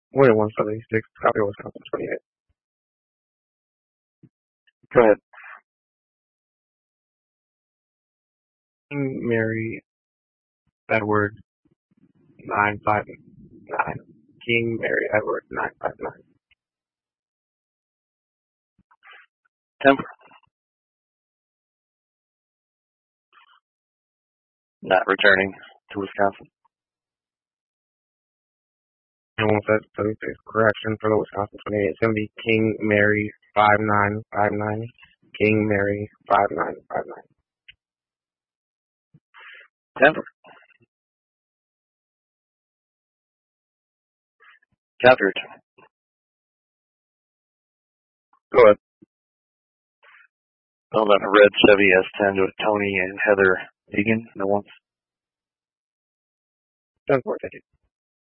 William 176, copy Wisconsin 28. Go ahead. King Mary Edward 959. King Mary Edward 959. Temper. Not returning to Wisconsin. And once that's 36, correction for the Wisconsin 28, it's going to be King Mary 5959. King Mary 5959. Temper. Covered. Go ahead. Build on a red Chevy S10 with Tony and Heather Egan. No ones. 10-4, thank you.